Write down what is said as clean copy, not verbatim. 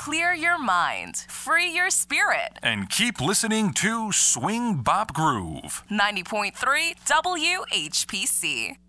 clear your mind, free your spirit. And keep listening to Swing Bop Groove. 90.3 WHPC.